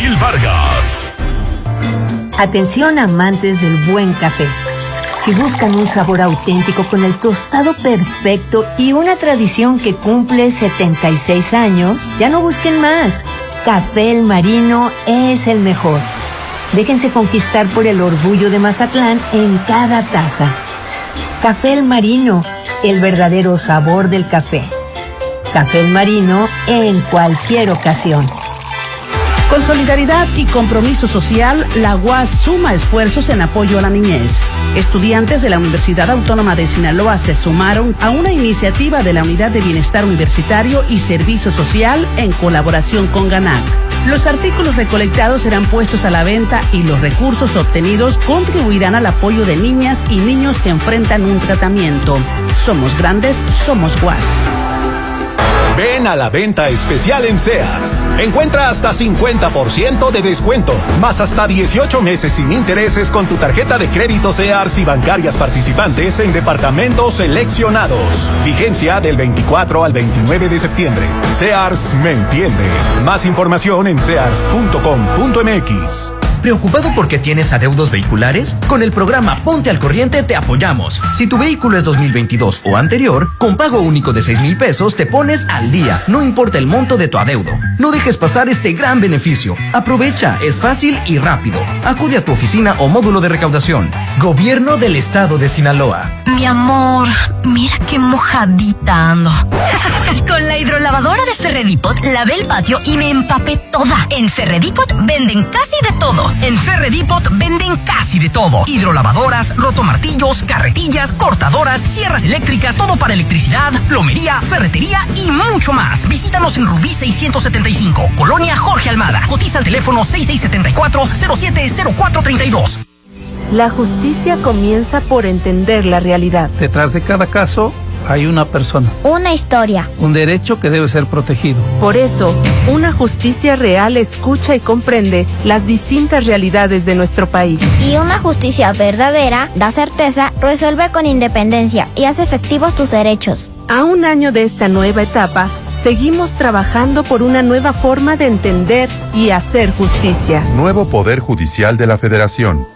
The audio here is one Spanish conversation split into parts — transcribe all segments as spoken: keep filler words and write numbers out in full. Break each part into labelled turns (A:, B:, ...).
A: Gil Vargas.
B: Atención amantes del buen café. Si buscan un sabor auténtico con el tostado perfecto y una tradición que cumple setenta y seis años, ya no busquen más. Café El Marino es el mejor. Déjense conquistar por el orgullo de Mazatlán en cada taza. Café El Marino, el verdadero sabor del café. Café El Marino en cualquier ocasión.
C: Con solidaridad y compromiso social, la U A S suma esfuerzos en apoyo a la niñez. Estudiantes de la Universidad Autónoma de Sinaloa se sumaron a una iniciativa de la Unidad de Bienestar Universitario y Servicio Social en colaboración con GANAC. Los artículos recolectados serán puestos a la venta y los recursos obtenidos contribuirán al apoyo de niñas y niños que enfrentan un tratamiento. Somos grandes, somos U A S.
D: Ven a la venta especial en Sears. Encuentra hasta cincuenta por ciento de descuento, más hasta dieciocho meses sin intereses con tu tarjeta de crédito Sears y bancarias participantes en departamentos seleccionados. Vigencia del veinticuatro al veintinueve de septiembre. Sears me entiende. Más información en sears punto com punto m x.
E: ¿Preocupado porque tienes adeudos vehiculares? Con el programa Ponte al Corriente te apoyamos. Si tu vehículo es dos mil veintidós o anterior, con pago único de seis mil pesos te pones al día, no importa el monto de tu adeudo. No dejes pasar este gran beneficio. Aprovecha, es fácil y rápido. Acude a tu oficina o módulo de recaudación. Gobierno del Estado de Sinaloa.
F: Mi amor, mira qué mojadita ando. Con la hidrolavadora de Ferredipot lavé el patio y me empapé toda. En Ferredipot venden casi de todo.
G: En Ferredipot venden casi de todo. Hidrolavadoras, rotomartillos, carretillas, cortadoras, sierras eléctricas, todo para electricidad, plomería, ferretería y mucho más. Visítanos en Rubí seiscientos setenta y cinco, Colonia Jorge Almada. Cotiza al teléfono seis seis siete cuatro, cero siete cero cuatro tres dos.
H: La justicia comienza por entender la realidad.
I: Detrás de cada caso hay una persona.
J: Una historia.
I: Un derecho que debe ser protegido.
H: Por eso, una justicia real escucha y comprende las distintas realidades de nuestro país.
J: Y una justicia verdadera da certeza, resuelve con independencia y hace efectivos tus derechos.
H: A un año de esta nueva etapa, seguimos trabajando por una nueva forma de entender y hacer justicia.
K: Nuevo Poder Judicial de la Federación.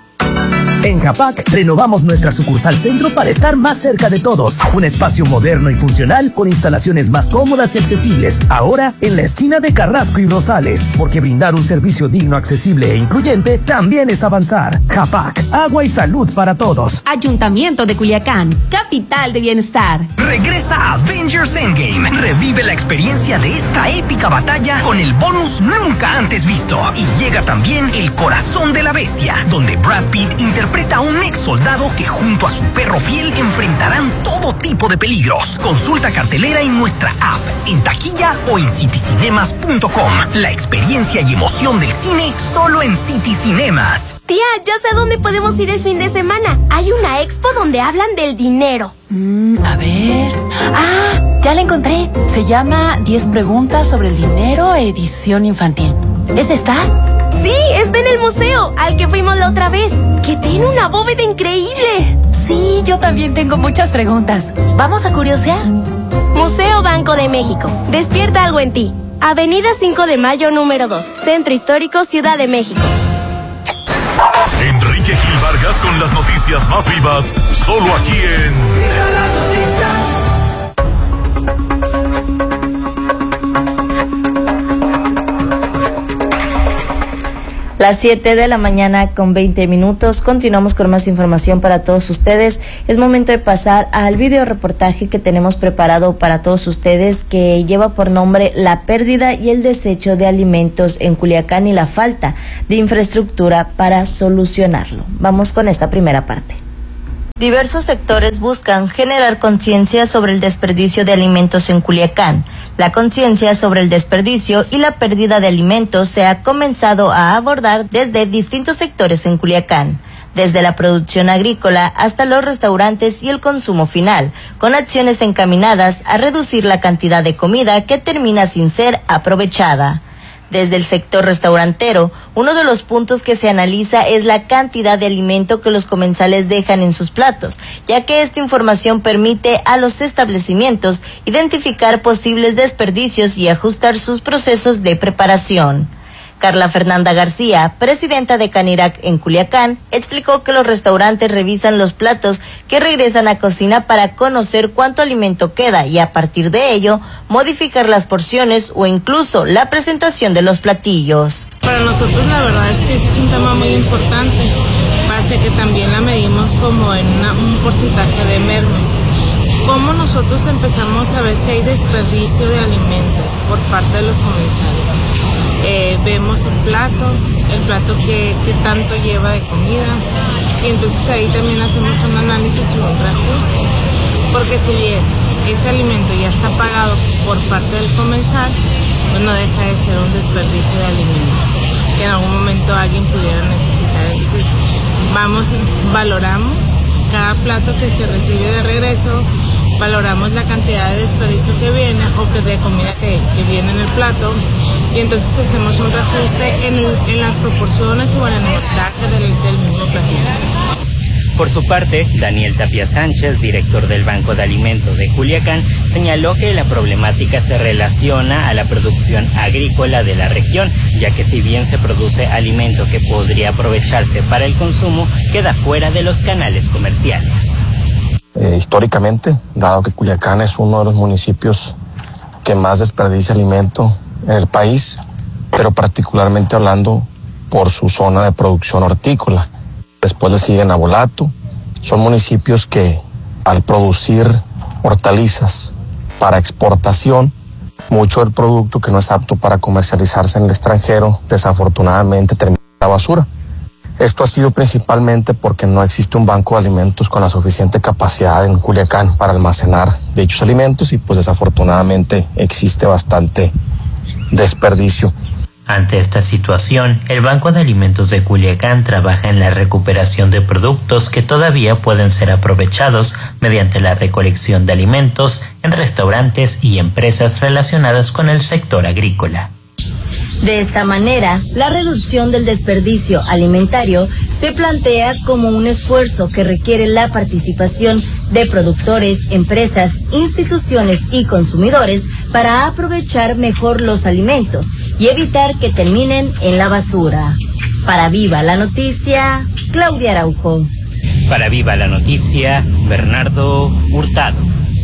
L: En Japac renovamos nuestra sucursal centro para estar más cerca de todos. Un espacio moderno y funcional con instalaciones más cómodas y accesibles. Ahora en la esquina de Carrasco y Rosales, porque brindar un servicio digno, accesible e incluyente también es avanzar. Japac, agua y salud para todos.
M: Ayuntamiento de Culiacán, capital de bienestar.
G: Regresa Avengers Endgame. Revive la experiencia de esta épica batalla con el bonus nunca antes visto. Y llega también El Corazón de la Bestia, donde Brad Pitt interpreta Interpreta a un ex soldado que junto a su perro fiel enfrentarán todo tipo de peligros. Consulta cartelera en nuestra app, en taquilla o en citizinemas punto com. La experiencia y emoción del cine solo en City Cinemas.
N: Tía, ya sé dónde podemos ir el fin de semana. Hay una expo donde hablan del dinero.
O: Mm, a ver... Ah, ya la encontré. Se llama diez preguntas sobre el dinero, edición infantil. ¿Es esta?
N: Sí, está en el museo, al que fuimos la otra vez, que tiene una bóveda increíble.
O: Sí, yo también tengo muchas preguntas. ¿Vamos a curiosear?
N: Museo Banco de México. Despierta algo en ti. Avenida cinco de Mayo, número dos. Centro Histórico, Ciudad de México.
A: Enrique Gil Vargas con las noticias más vivas, solo aquí en...
P: Las siete de la mañana con veinte minutos. Continuamos con más información para todos ustedes. Es momento de pasar al video reportaje que tenemos preparado para todos ustedes, que lleva por nombre La pérdida y el desecho de alimentos en Culiacán y la falta de infraestructura para solucionarlo. Vamos con esta primera parte. Diversos sectores buscan generar conciencia sobre el desperdicio de alimentos en Culiacán. La conciencia sobre el desperdicio y la pérdida de alimentos se ha comenzado a abordar desde distintos sectores en Culiacán, desde la producción agrícola hasta los restaurantes y el consumo final, con acciones encaminadas a reducir la cantidad de comida que termina sin ser aprovechada. Desde el sector restaurantero, uno de los puntos que se analiza es la cantidad de alimento que los comensales dejan en sus platos, ya que esta información permite a los establecimientos identificar posibles desperdicios y ajustar sus procesos de preparación. Carla Fernanda García, presidenta de Canirac en Culiacán, explicó que los restaurantes revisan los platos que regresan a cocina para conocer cuánto alimento queda y a partir de ello modificar las porciones o incluso la presentación de los platillos.
Q: Para nosotros la verdad es que ese es un tema muy importante, base que también la medimos como en una, un porcentaje de merma. ¿Cómo nosotros empezamos a ver si hay desperdicio de alimento por parte de los comensales? Eh, vemos el plato, el plato que, que tanto lleva de comida y entonces ahí también hacemos un análisis y un reajuste, porque si bien ese alimento ya está pagado por parte del comensal, pues no deja de ser un desperdicio de alimento que en algún momento alguien pudiera necesitar. Entonces vamos, valoramos cada plato que se recibe de regreso, valoramos la cantidad de desperdicio que viene o que de comida que, que viene en el plato y entonces hacemos un reajuste en, el, en las proporciones o en el montaje del, del mismo platillo.
R: Por su parte, Daniel Tapia Sánchez, director del Banco de Alimentos de Culiacán, señaló que la problemática se relaciona a la producción agrícola de la región, ya que si bien se produce alimento que podría aprovecharse para el consumo, queda fuera de los canales comerciales.
S: Eh, históricamente, dado que Culiacán es uno de los municipios que más desperdicia alimento en el país, pero particularmente hablando por su zona de producción hortícola. Después le siguen Navolato. Son municipios que al producir hortalizas para exportación, mucho del producto que no es apto para comercializarse en el extranjero, desafortunadamente termina en la basura. Esto ha sido principalmente porque no existe un banco de alimentos con la suficiente capacidad en Culiacán para almacenar dichos alimentos y pues desafortunadamente existe bastante desperdicio.
T: Ante esta situación, el Banco de Alimentos de Culiacán trabaja en la recuperación de productos que todavía pueden ser aprovechados mediante la recolección de alimentos en restaurantes y empresas relacionadas con el sector agrícola.
P: De esta manera, la reducción del desperdicio alimentario se plantea como un esfuerzo que requiere la participación de productores, empresas, instituciones y consumidores para aprovechar mejor los alimentos y evitar que terminen en la basura. Para Viva la Noticia, Claudia Araujo.
R: Para Viva la Noticia, Bernardo Hurtado.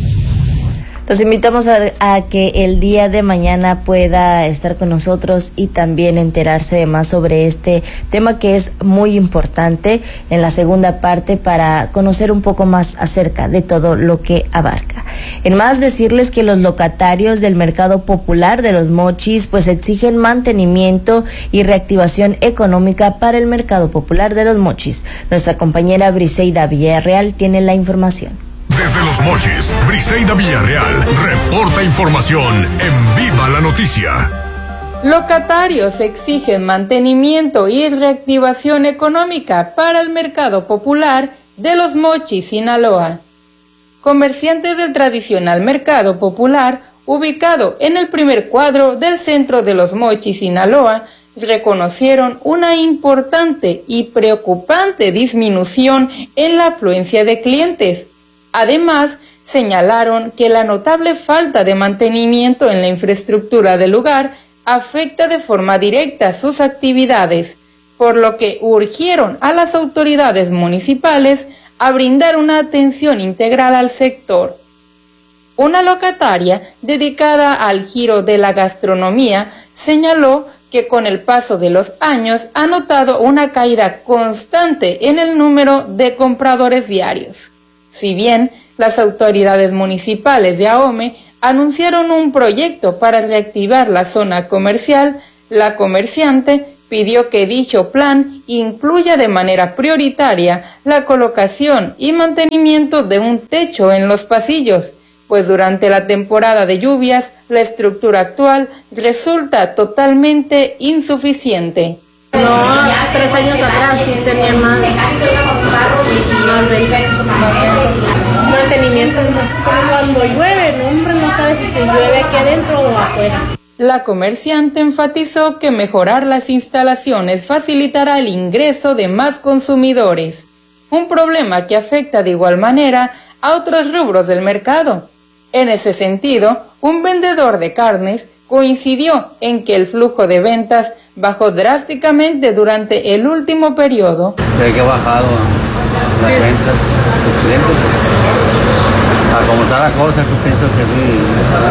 P: Los invitamos a, a que el día de mañana pueda estar con nosotros y también enterarse de más sobre este tema que es muy importante en la segunda parte para conocer un poco más acerca de todo lo que abarca. En más, decirles que los locatarios del mercado popular de Los Mochis pues exigen mantenimiento y reactivación económica para el mercado popular de Los Mochis. Nuestra compañera Briseida Villarreal tiene la información.
A: Desde Los Mochis, Briseida Villarreal reporta información en Viva la Noticia.
U: Locatarios exigen mantenimiento y reactivación económica para el mercado popular de Los Mochis, Sinaloa. Comerciantes del tradicional mercado popular, ubicado en el primer cuadro del centro de Los Mochis, Sinaloa, reconocieron una importante y preocupante disminución en la afluencia de clientes. Además, señalaron que la notable falta de mantenimiento en la infraestructura del lugar afecta de forma directa sus actividades, por lo que urgieron a las autoridades municipales a brindar una atención integral al sector. Una locataria dedicada al giro de la gastronomía señaló que con el paso de los años ha notado una caída constante en el número de compradores diarios. Si bien las autoridades municipales de Ahome anunciaron un proyecto para reactivar la zona comercial, la comerciante pidió que dicho plan incluya de manera prioritaria la colocación y mantenimiento de un techo en los pasillos, pues durante la temporada de lluvias la estructura actual resulta totalmente insuficiente.
V: No, tres años atrás sí tenía más, más mantenimiento. Cuando llueve, no, hombre, no sabes si llueve aquí adentro o afuera.
U: La comerciante enfatizó que mejorar las instalaciones facilitará el ingreso de más consumidores, un problema que afecta de igual manera a otros rubros del mercado. En ese sentido, un vendedor de carnes coincidió en que el flujo de ventas bajó drásticamente durante el último periodo.
B: Sé que ha bajado las ventas los clientes. A como está la cosa, pues pienso que sí,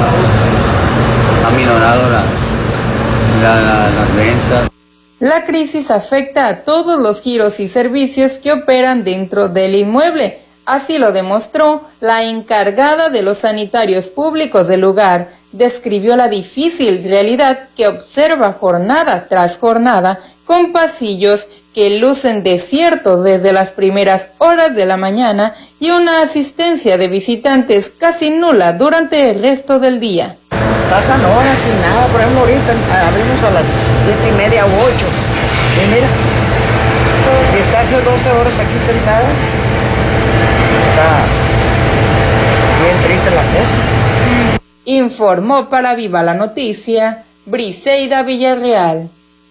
B: ha minorado la, la, la, las ventas.
U: La crisis afecta a todos los giros y servicios que operan dentro del inmueble. Así lo demostró la encargada de los sanitarios públicos del lugar. Describió la difícil realidad que observa jornada tras jornada, con pasillos que lucen desiertos desde las primeras horas de la mañana y una asistencia de visitantes casi nula durante el resto del día.
C: Pasan horas sin nada, por ejemplo ahorita abrimos a las siete y media o ocho, y mira, y estarse doce horas aquí sentada, está bien triste la cosa.
U: Informó para Viva la Noticia, Briseida Villarreal.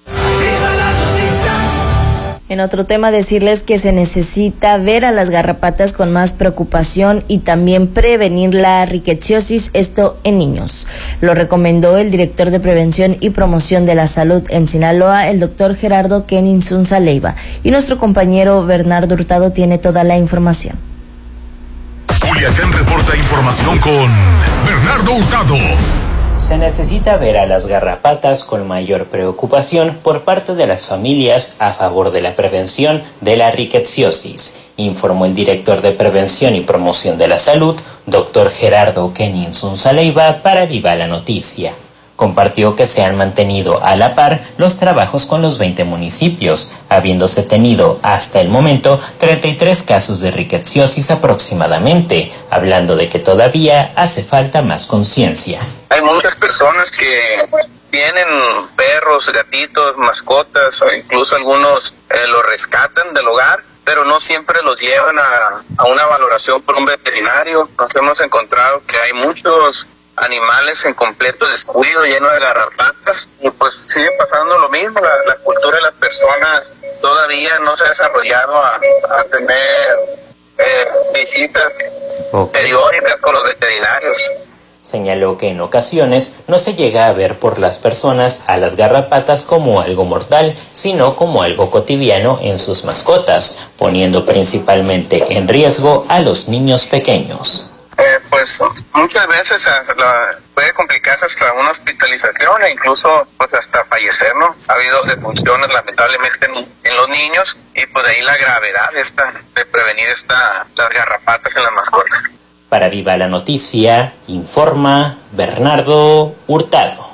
P: En otro tema, decirles que se necesita ver a las garrapatas con más preocupación y también prevenir la riqueciosis, esto en niños. Lo recomendó el director de Prevención y Promoción de la Salud en Sinaloa, el doctor Gerardo Keninsunza Leiva. Y nuestro compañero Bernardo Hurtado tiene toda la información.
A: Culiacán reporta información con Bernardo Hurtado.
R: Se necesita ver a las garrapatas con mayor preocupación por parte de las familias a favor de la prevención de la riqueciosis, informó el director de Prevención y Promoción de la Salud, doctor Gerardo Keninsunza Leiva, para Viva la Noticia. Compartió que se han mantenido a la par los trabajos con los veinte municipios, habiéndose tenido hasta el momento treinta y tres casos de riqueciosis aproximadamente, hablando de que todavía hace falta más conciencia.
W: Hay muchas personas que tienen perros, gatitos, mascotas, o incluso algunos eh, los rescatan del hogar, pero no siempre los llevan a, a una valoración por un veterinario. Nos hemos encontrado que hay muchos animales en completo descuido, llenos de garrapatas, y pues sigue pasando lo mismo. La, la cultura de las personas todavía no se ha desarrollado a, a tener eh, visitas okay. periódicas con los veterinarios.
R: Señaló que en ocasiones no se llega a ver por las personas a las garrapatas como algo mortal, sino como algo cotidiano en sus mascotas, poniendo principalmente en riesgo a los niños pequeños.
W: Eh, pues muchas veces la, puede complicarse hasta una hospitalización e incluso pues hasta fallecer, ¿no? Ha habido defunciones lamentablemente en, en los niños y pues de ahí la gravedad esta, de prevenir esta, las garrapatas en las mascotas.
R: Para Viva la Noticia, informa Bernardo Hurtado.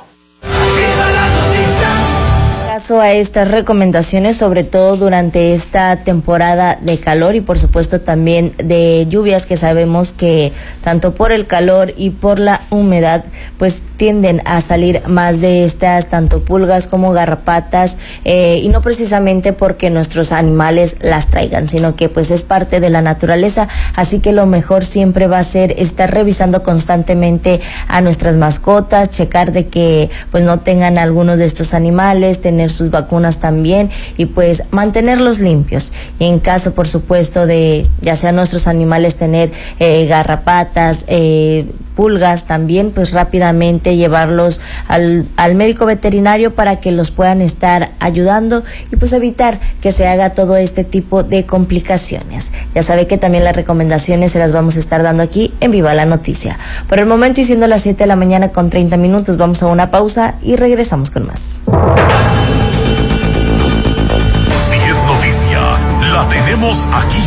P: Caso a estas recomendaciones, sobre todo durante esta temporada de calor y por supuesto también de lluvias, que sabemos que tanto por el calor y por la humedad pues tienden a salir más de estas, tanto pulgas como garrapatas, eh, y no precisamente porque nuestros animales las traigan, sino que pues es parte de la naturaleza, así que lo mejor siempre va a ser estar revisando constantemente a nuestras mascotas, checar de que pues no tengan algunos de estos animales, tener sus vacunas también y pues mantenerlos limpios. Y en caso por supuesto de ya sea nuestros animales tener eh, garrapatas, eh, pulgas también, pues rápidamente llevarlos al, al médico veterinario para que los puedan estar ayudando y pues evitar que se haga todo este tipo de complicaciones. Ya sabe que también las recomendaciones se las vamos a estar dando aquí en Viva la Noticia. Por el momento, y siendo las siete de la mañana con treinta minutos, vamos a una pausa y regresamos con más.
A: Si es noticia, la tenemos aquí.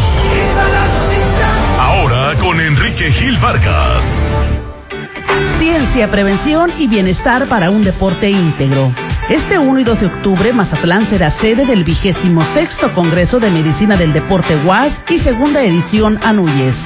A: Ahora con Enrique Gil Vargas.
X: Ciencia, prevención y bienestar para un deporte íntegro. Este uno y dos de octubre, Mazatlán será sede del vigésimo sexto Congreso de Medicina del Deporte U A S y segunda edición Anuyes.